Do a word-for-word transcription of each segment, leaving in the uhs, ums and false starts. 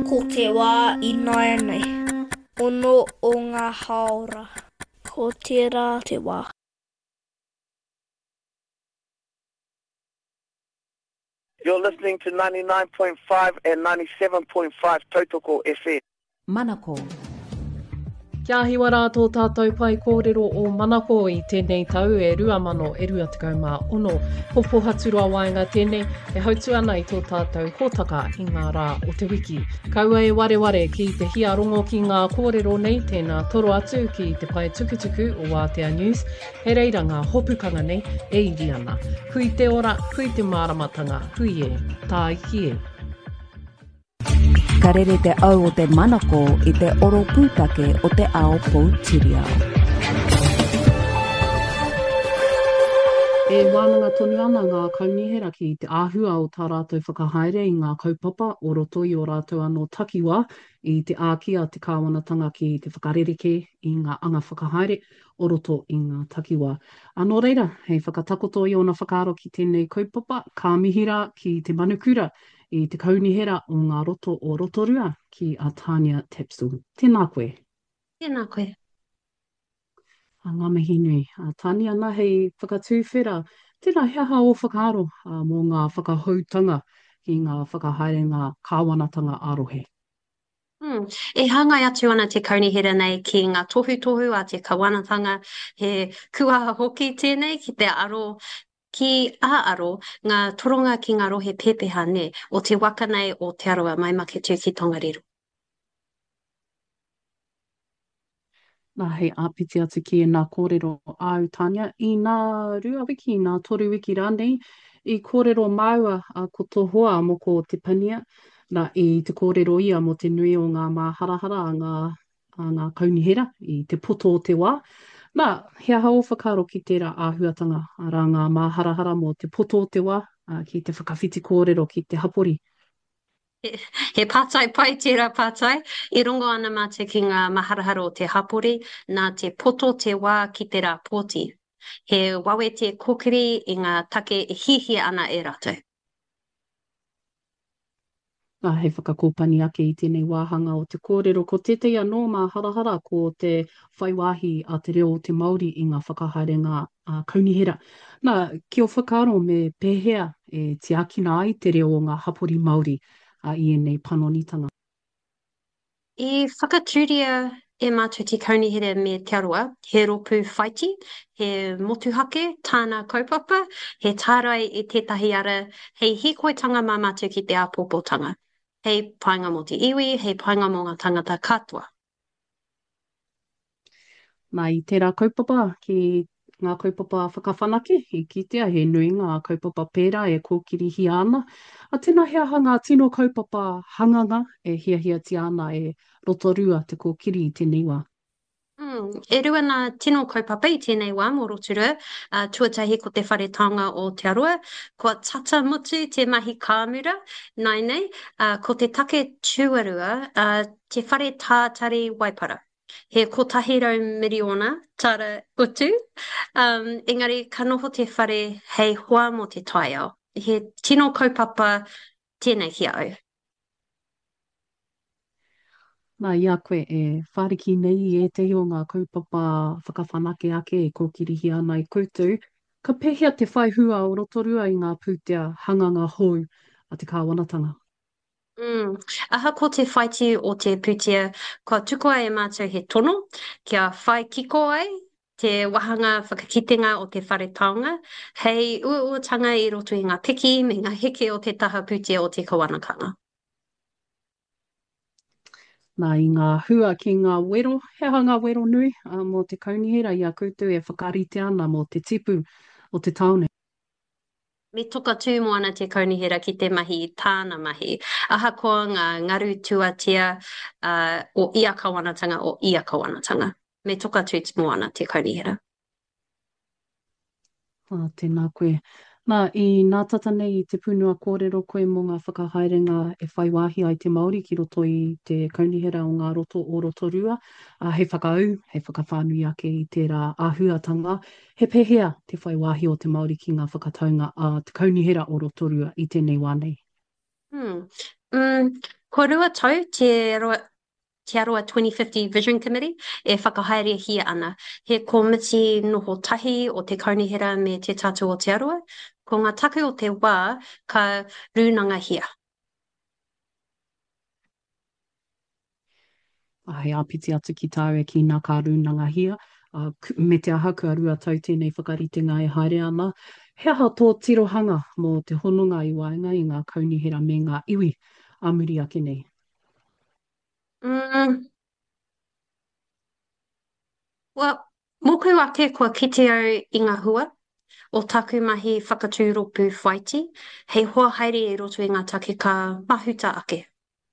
Ko te wā I naia nei. Ono o ngā haora. Ko tērā te wā. You're listening to ninety-nine point five and ninety-seven point five Tautoko F M. Manako. Kia hiwa rātou tātou pai kōrero o Manako I tēnei tau e rua mano e rua tekau mā ono. Ko Pohaturua Waenga tēnei e hautu ana I tō tātou hōtaka I ngā rā o te wiki. Kaua e ware ware ki te hia rongo ki ngā kōrero nei tēnā toro atu ki te pai tukutuku o Wātea News. He reira ngā hopukanga nei e iri ana. Hui te ora, hui te māramatanga, hui e, tā iki e. Ka rere te au o te Manako I te oro pūtake o te ao Poutirihau. E wānanga tonu ana ngā kaunihera ki te āhua o tā rātou whakahaere I ngā kaupapa o roto I o rātou anō takiwa I te ākia te kāwanatanga ki te whakarereke I ngā anga whakahaere o roto I ngā takiwa. Anō reira, hei whakatakoto I ona whakaaro ki tēnei kaupapa, ka mihira ki te manukura I te kaunihera o ngā roto o Rotorua ki a Tania Tapsell. Tēnā koe. Tēnā koe. A ngā mihi nui. A Tania nā hei whakatūwhera, tēnā heaha o whakaaro a, mō ngā whakahautanga ki ngā whakahaere ngā kāwanatanga arohe. Mm. E hangai atu ana te kaunihera nei ki ngā tohu tohu a te kawanatanga he kuaha hoki tēnei ki te aro ki āaro ngā toronga ki ngā rohe pepeha ne o te waka nei o te aroa mai maketu ki Tongariro. Nā hei āpiti atu ki e nā kōrero au Tania. I nā rua wiki, nā toru wiki rānei, I kōrero maua a ko tohoa mo ko te pania, nā I te kōrero ia mo te nui o ngā māharahara a ngā, a ngā kaunihera I te poto o te wā. Nā, hea hao whakaro ki tērā āhuatanga a rā ngā māharahara mo te poto o te wā, a ki te whakawhiti kōrero ki te hapori. He, he pātai pai tērā pātai, I rongo ana mā te ki ngā maharahara o te hapori, nā te poto te wā ki te rā pōti. He wawe te kokiri I ngā take e hihi ana e rātou. Nā hei whakakōpani ake I tēnei wāhanga o te kōrero ko tētei anō mā harahara ko te whaiwāhi a te reo o te Māori I ngā whakahaere ngā uh, kaunihera. Nā, ki o whakaaro me pēhea e te akina ai te reo o ngā hapori Māori a uh, I enei panonitanga. I whakatūria e mātou te kaunihera me te aroa, he ropu whaiti, he motuhake, tāna kaupapa, he tārai I tētahi ara, hei hikoitanga mā mātou ki te āpōpōtanga. Hei painga mo te iwi, hei painga mo ngā tangata katoa. Nā I tērā kaupapa, ki ngā kaupapa whakawhanake, I kitea he nui ngā kaupapa pērā e kōkirihi ana. A tēnā hea hanga tino kaupapa hanganga e hiahia ti ana e Rotorua te kōkiri I tēnei wā. Mm. E rua nā tino kaupapa I tēnei wā mō Rotorua, uh, tuatahi ko te whare taonga o te aroa, kua tata mutu te mahi kāmura, nai nei, uh, ko te take tuarua, uh, te whare tātari waipara. He kotahi rau miriona tara utu, um, engari ka noho te whare hei hoa mo te taiao. He tino kaupapa tēnei hi au. Nā ia koe e whariki nei e te o ngā kaupapa whakawhanake ake e kōkirihi ana I koutou. Ka pehea te whai hua o Rotorua I ngā pūtea hanganga hou a te kāwanatanga. Mm. Aha ko te whaiti o te pūtea, kua tukoa e mātou he tono, kia whai kiko ai, te wahanga whakakitenga o te whare taonga, hei uautanga I roto I ngā piki me ngā heke o te taha pūtea o te kawanakanga. Nā I ngā hua ki ngā wero, hea ngā wero nui uh, mō te kaunihera I a koutou e whakarite ana mō te tipu o te taone. Me toka tū moana te kaunihera ki te mahi I tāna mahi. Aha koa ngā ngaru tuatia uh, o ia kawanatanga o ia kawanatanga. Me toka tū moana te kaunihera. Ah, tēnā koe. Nā, I nā tata nei I te punua kōrero koe mō ngā whakahaerenga e whai wāhi ai te Māori ki roto I te kaunihera o ngā roto o Rotorua. Uh, he whakaau, he whakawhānui ake I tērā āhuatanga. He pehea te whai wāhi o te Māori ki ngā whakataunga a uh, te kaunihera o Rotorua I tēnei wānei. Hmm. Mm, Ko rua tau te roa Te Aroa twenty fifty Vision Committee e whakahaere hia ana. He komiti noho tahi o te kaunihera me te tatu o te aroa. Ko ngā taku o te wā ka rūnanga hia. A he apiti atu ki tāu e ki nā kā rūnanga hia. Uh, me te aha kua rua tau tēnei whakaritenga e haere ana. He aha tō tirohanga mō te hononga i waenga i ngā kaunihera me ngā iwi a muri ake nei. Mm. Well, moku ake kua kite au i ngā hua o taku mahi whakatūropu whaiti. Hei hoa haere e roto i ngā take ka mahuta ake.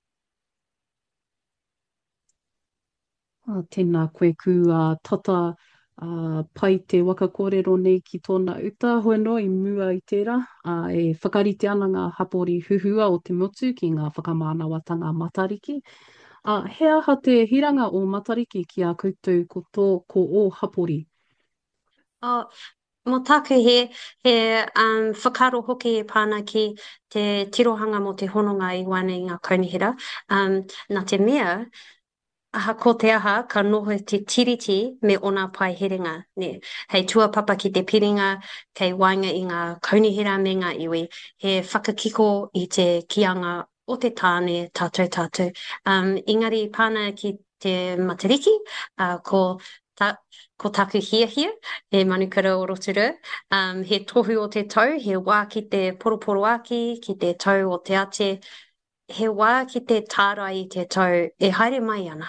Uh, tēnā koe ku uh, tata uh, pai te waka kōrero nei ki tōna uta hoi no i mua i tērā. Uh, e whakarite ana ngā hapori huhua o te motu ki ngā whakamānawatanga matariki. Uh, he aha te hiranga o matariki ki a koutou ko tō ko o hapori? Oh, mo taku he, he um, whakaro hoki e pāna ki te tirohanga mo te hononga i wana i ngā kaunihera. Um, nā te mea, aha ko te aha ka noho te tiriti me ona pai herenga. Ne, hei tuapapa ki te piringa, kei wainga i ngā kaunihera me ngā iwi, he whakakiko i te kianga o te tāne tātou tātou. Um, ingari pāna ki te matariki, uh, ko ta, ko taku hia hia, he manukara o Rotorua. Um, he tohu o te tau, he wā ki te poroporo aki, ki te tau o te ate, he wā ki te tārai i te tau, e haere mai ana.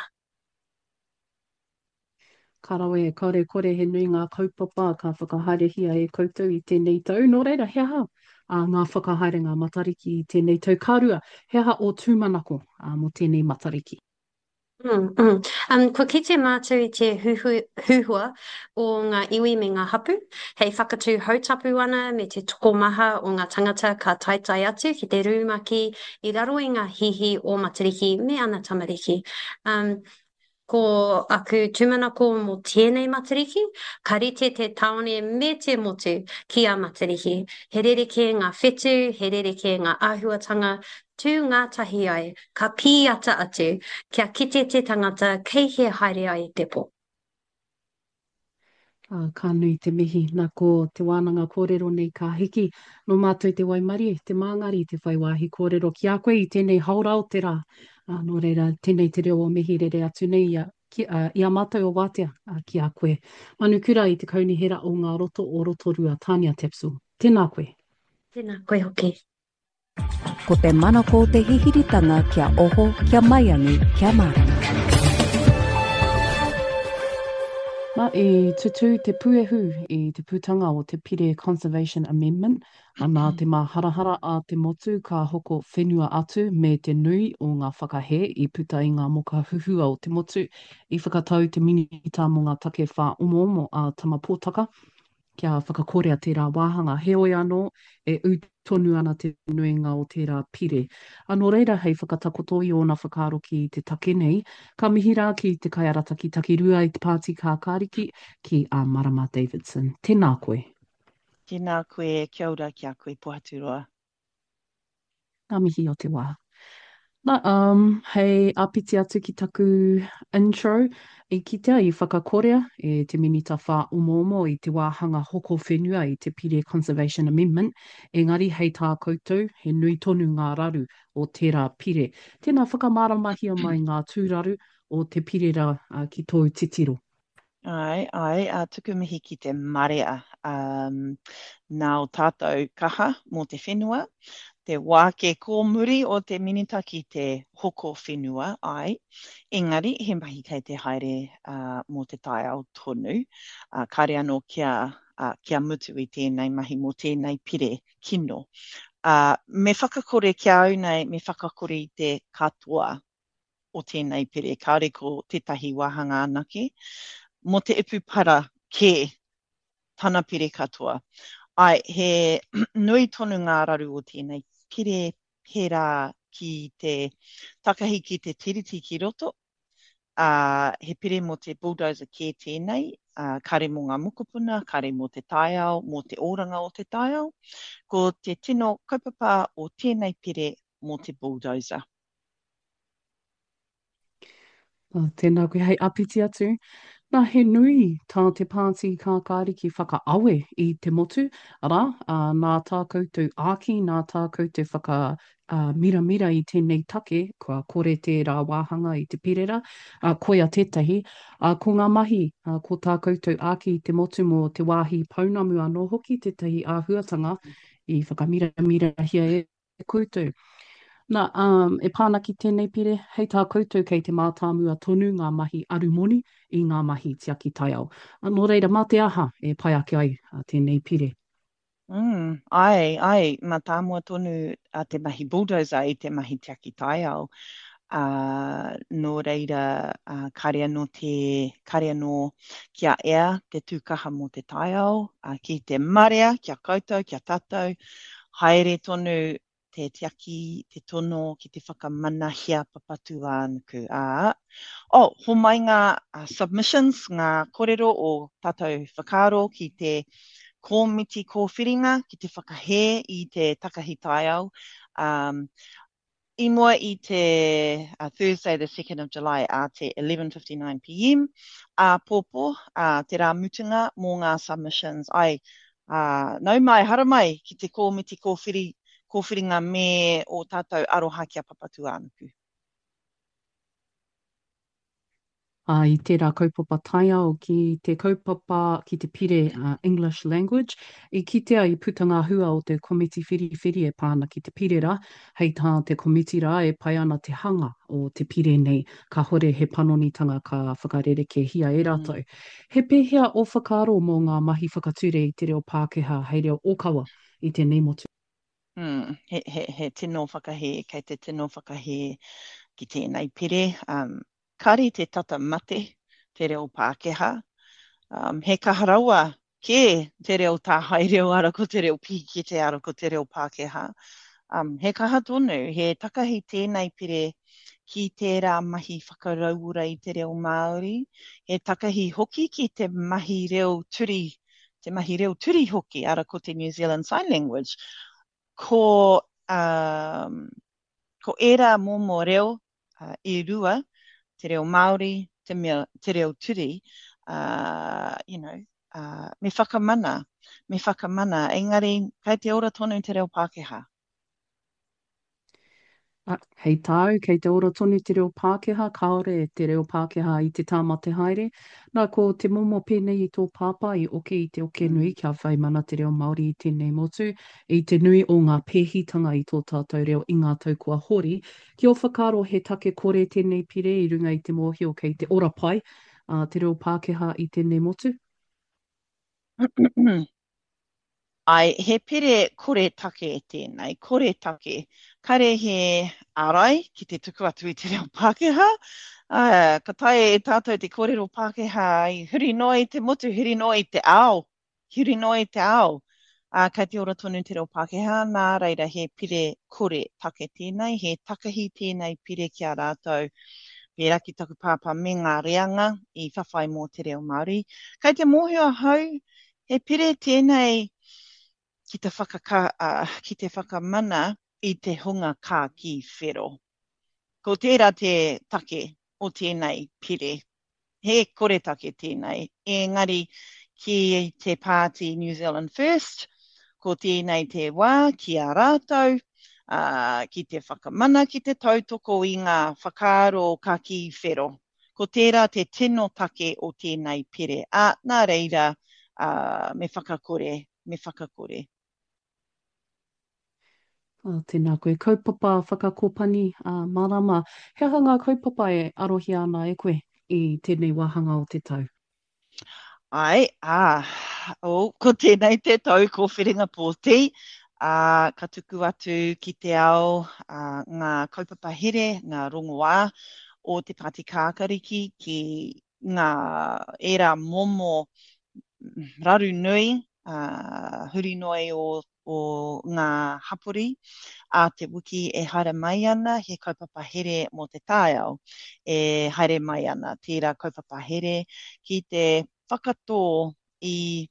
Karawe, kore kore he nui ngā kaupapa ka whakahaere hia e koutou i tēnei tau. Nō reira, he aha a ngā whakahaere ngā matariki i tēnei tau. Kārua, he aha o tūmanako a mo tēnei matariki. Mm, mm. Um, ko kite mātou i te huhu, huhua o ngā iwi me ngā hapu. Hei whakatū hautapu ana me te tokomaha o ngā tangata ka taitai atu ki te rūmaki i raro i ngā hihi o matariki me ana tamariki. Um, Ko aku tūmanako mō tēnei matariki, ka rite te taone me te motu ki a matariki. He rereke ngā whetu, he rereke ngā āhuatanga, tū ngā tahi ai, ka pī ata atu, kia kite te tangata kei he haere ai te po. Uh, ka nui te mihi, nā ko te wānanga kōrero nei ka hiki, no mātou te waimari, te māngari, te whaiwāhi kōrero ki a koe i tēnei haura o te rā. Uh, nō reira, tēnei te reo o mihi rere atu nei ia, ki, uh, ia mātou o wātea uh, ki a koe. Manukura i te kaunihera o ngā roto o Rotorua, Tania Tepsu. Tēnā koe. Tēnā koe hoki. Ko te manako te hihiritanga kia oho, kia maiangi, kia marama. Ma e tutu te puehu i te putanga o te Pire Conservation Amendment, a nā te maharahara a te motu ka hoko whenua atu me te nui o ngā whakahe i puta i ngā moka huhua o te motu i whakatau te minita mo ngā take wha omo omo a tamapōtaka. Kia whakakorea tērā wāhanga heoi anō e utonu ana te nuinga o tērā pire. Anō reira hei whakatakoto i ōna whakaro ki te take nei, ka mihira ki te kaiarata ki takirua i te pāti kā kāriki ki a Marama Davidson. Tēnā koe. Tēnā koe, kia ora kia koe Pohaturoa. Ngā mihi o te wā. Nā, um, hei apiti atu ki taku intro, i kitea i whakakorea e te minita wha omo omo i te wāhanga hoko whenua i te Pire Conservation Amendment, engari hei tā koutou he nui tonu ngā raru o tērā pire. Tēnā whakamaramahia mai ngā tūraru o te pirera uh, ki tōu titiro. Ai, ai, a tuku mihi ki te marea. Um, nā o tātou kaha mō te whenua, te wāke kōmuri o te minita ki te hoko whenua, ai. Engari, he mahi kei te haere uh, mō te tai au tonu. Uh, kare anō kia, uh, kia mutu i tēnei mahi mō tēnei pire kino. Uh, me whakakore kia au nei, me whakakore i te katoa o tēnei pire, kaore ko tētahi wāhanga anake. Mo te ipu para ke tana pire katoa. Ai, he nui tonu ngā raru o tēnei pire pera ki te takahi ki te tiriti ki roto. Uh, he pire mo te bulldozer ke tēnei, uh, kare mo ngā mokopuna, kare mo te taiao, mo te oranga o te taiao, ko te tino kaupapa o tēnei pire mo te bulldozer. Uh, tēnā koe hei apiti atu. Nā he nui tā te pāti kākāri ki whakaawe i te motu. Ara, uh, nā tā koutou āki, nā tā koutou whaka uh, mira mira i tēnei take, kua kore tērā wāhanga i te pirera, uh, koia tētahi. Uh, ko ngā mahi, uh, ko tā koutou āki i te motu mo te wāhi paunamu anō hoki, tētahi āhuatanga i whakamira mira hia e koutou. Nā, um, e pāna ki tēnei pire, hei tā koutou kei te mātāmua tonu ngā mahi arumoni i ngā mahi tiaki taiao. Nō reira, mā te aha e pai ake ai a tēnei pire. Mm, ai, ai, mā tāmua tonu a te mahi bulldozer i te mahi tiaki taiao. Uh, nō reira, uh, karea no te, karea no kia ea te tūkaha mo te taiao, uh, ki te marea, kia koutou, kia tātou, haere tonu te tiaki, te tono, ki te whakamanahia papatu ānuku. Uh, oh, ho mai ngā uh, submissions, ngā kōrero o tātou whakaro ki te kōmiti kōwhiringa, ki te whakahē i te takahi taiao. Um, I mua i te uh, Thursday the second of July a te eleven fifty-nine p m a uh, pōpō uh, te rā mutunga mō ngā submissions. Ai, uh, nau mai, hara mai ki te kōmiti kōwhiri, kōwhiringa me o tātou aroha kia papatu ānuku. Uh, I tērā kaupapa taiao ki te kaupapa ki te pire uh, English language, i kitea i putanga hua o te komiti whiri whiri e pāna ki te pirera, hei tā te komiti rā e pai ana te hanga o te pire nei, ka hore he panonitanga ka whakarereke hia e rātou. Mm. He pēhea o whakaro mō ngā mahi whakature i te reo Pākehā, hei reo Okawa i te nei motu. Mm, he, he, he tino whakahe, kei te tino whakahe ki tēnei pire. Um, Kari te tata mate, te reo Pākehā. Um, he kaharaua ke te reo tāhai reo ara ko te reo pi ki te ara ko te reo Pākehā. Um, he kaha tonu, he takahi tēnei pire ki tērā mahi whakaraura i te reo Māori. He takahi hoki ki te mahi reo turi, te mahi reo turi hoki ara ko te New Zealand Sign Language. Ko, um, ko era momo reo uh, i rua, te reo Māori, te, mea, te reo turi, uh, you know, uh, me whakamana, me whakamana, engari, kai te ora tonu te reo Pākehā. Ah, hei tāu, kei te ora tonu te reo Pākehā, kaore e te reo Pākehā i te tāmate haere. Nā ko te momo pēnei i tō pāpā i oke i te oke nui, kia whai mana te reo Māori i tēnei motu, i te nui o ngā pēhitanga i tō tātou reo i ngā tau kua hori. Ki o whakaro he take kore tēnei pire i runga i te mōhio kei te ora pai, uh, te reo Pākehā i tēnei motu. Ai, he pere kore take e tēnei, kore take. Kare he arai ki te tuku atu i te reo Pākehā. Uh, ka tae e tātou te kōrero Pākehā i huri noi te motu, huri noi te ao. Huri noi te ao. Uh, kai te ora tonu te reo Pākehā, nā reira he pire kore take tēnei, he takahi tēnei pire ki a rātou. Pērā ki taku pāpā me ngā reanga i whawhai mō te reo Māori. Kai te mōhio hau, he pire tēnei ki te, whakaka, uh, ki te whakamana i te hunga kā ki whero. Ko tērā te take o tēnei pire. He kore take tēnei. Engari ki te pāti New Zealand First, ko tēnei te wā ki a rātou, uh, ki te whakamana ki te tautoko i ngā whakaro kā ki whero. Ko tērā te tino take o tēnei pire. A, nā reira, uh, me whakakore, me whakakore. Uh, tēnā koe kaupapa whakakopani uh, marama. He aha ngā kaupapa e arohi ana e koe i tēnei wahanga o te tau? Ai, ah, oh, ko tēnei te tau ko whiringa pōti. Uh, ka tuku atu ki te ao uh, ngā kaupapa here, ngā rongoā o te pāti kākariki ki ngā era momo raru nui, uh, huri noi o o ngā hapori, a te wiki e haere mai ana, he kaupapa here mō te tāiao, e haere mai ana, tērā kaupapa here, ki te whakatō i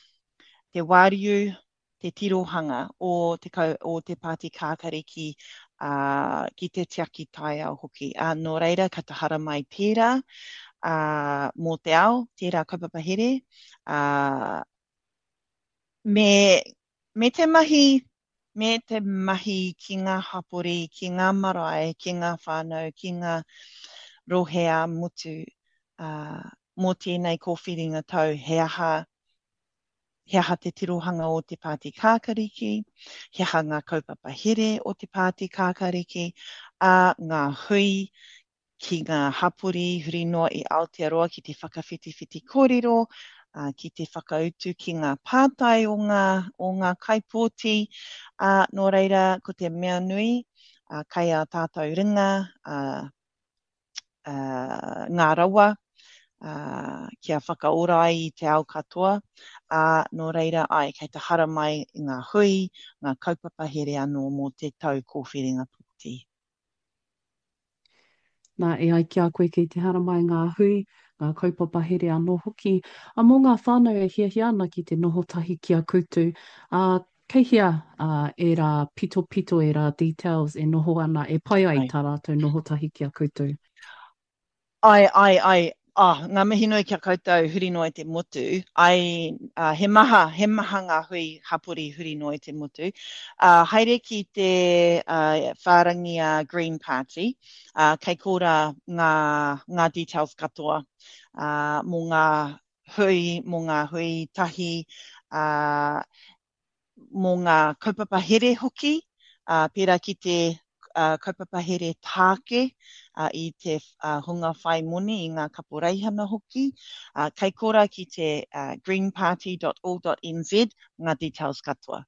te wāriu, te tirohanga o te, o te pāti kākariki uh, ki te tiaki tai au hoki. Uh, nō reira, ka tahara mai tērā, uh, mō te ao, tērā kaupapa here, uh, me, me te mahi, me te mahi ki ngā hapori, ki ngā marae, ki ngā whānau, ki ngā rohea mutu, uh, mō tēnei kōwhiringa tau, he aha, he aha te tirohanga o te Pāti Kākariki, he aha ngā kaupapa here o te Pāti Kākariki, a ngā hui ki ngā hapori huri noa i Aotearoa ki te whakawhitiwhiti kōrero, uh, ki te whakautu ki ngā pātai o ngā, o ngā kaipōti, uh, nō reira ko te mea nui, uh, kai a tātou ringa, uh, uh, ngā rawa, Uh, kia whakaora ai i te ao katoa, uh, nō reira ai, kei te hara mai i ngā hui, ngā kaupapa here anō mō te tau kōwhiringa puti. Nā e ai kia koe kei te hara mai ngā hui, ngā kaupapa here anō hoki, a mō ngā whānau e hia hia ana ki te noho tahi kia koutou, uh, kei hia uh, e rā pito pito e rā details e noho ana, e pai ai tā rātou noho tahi kia koutou. Ai, ai, ai. Ah, ngā mihi nui kia koutou huri noa te motu, ai uh, he maha, he maha ngā hui hapori huri noa te motu. Uh, haere ki te uh, whārangi a Green Party, uh, kei kōra ngā, ngā details katoa, uh, mō ngā hui, mō ngā hui tahi, uh, mō ngā kaupapa here hoki, uh, pērā ki te uh, kaupapa here tāke, Uh, i te uh, hunga whai moni i ngā kaporeihana hoki. Uh, kei kora ki te uh, green party dot org dot n z, ngā details katoa.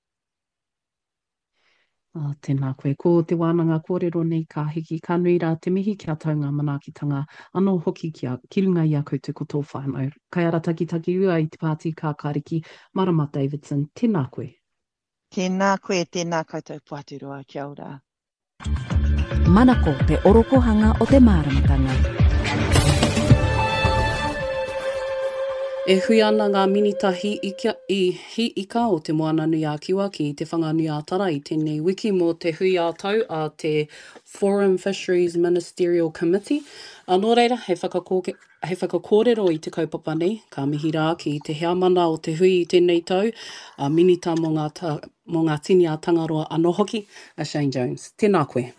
Ah, tēnā koe. Ko te wānanga kōrero nei ka hiki ka nui rā te mihi kia tau ngā manaakitanga anō hoki kia kirunga i a koutou ko tō whānau. Kai ara takitaki ua i te Pāti Kākariki, Marama Davidson, tēnā koe. Tēnā koe, tēnā koutou puaturoa, kia ora. Manako te orokohanga o te māramatanga. E hui ana ngā minita hi ika, i hi ika o te moana nui a kiwa ki te whanganui a tara i tēnei wiki mō te hui a tau a te Foreign Fisheries Ministerial Committee. Anō reira, he, whakakōke, he whakakōrero i te kaupapa nei, ka mihi rā ki te hea mana o te hui i tēnei tau, a minita mō ngā, ta, mō ngā tini a tangaroa anō hoki, a Shane Jones. Tēnā koe.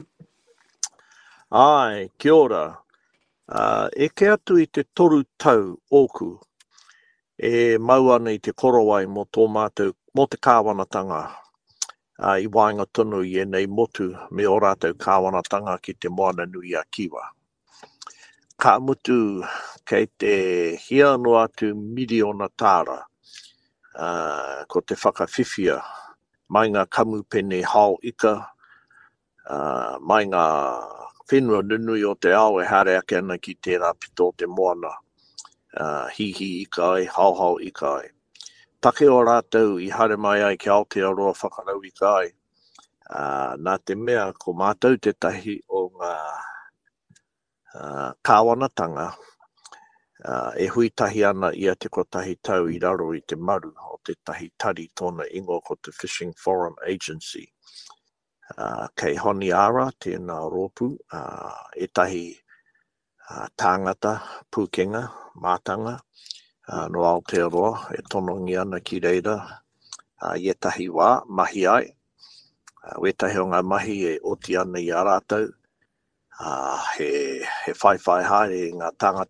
Ai, kia ora. Uh, e ke atu i te toru tau oku, e mau ana i te korowai mō tō mātou, mō te kāwanatanga uh, i wainga tonu i enei motu me o rātou kāwanatanga ki te moana nui a Kiwa. Ka mutu kei te hia no atu miliona tāra uh, ko te whakawhiwhia mai ngā kamupene hao ika, uh, mai ngā whenua nunui o te ao e hare ake ana ki tērā pito o te moana. Uh, hihi ikai, hauhau ikai. Take o rātou i hare mai ai ki Aotearoa whakarau ikai. Uh, nā te mea ko mātou te tahi o ngā uh, kāwanatanga. Uh, e hui tahi ana ia te kotahi tau i raro i te maru o te tahi tari tōna ingo ko te Fishing Foreign Agency. Uh, kei honi ara tēnā rōpu, uh, e tahi uh, tāngata, pūkenga, mātanga, uh, no Aotearoa, e tonongi ana ki reira, uh, i tahi wā, mahi ai, uh, wetahi o ngā mahi e oti ana i a rātou, uh, he, he whai whai haere i ngā tāngata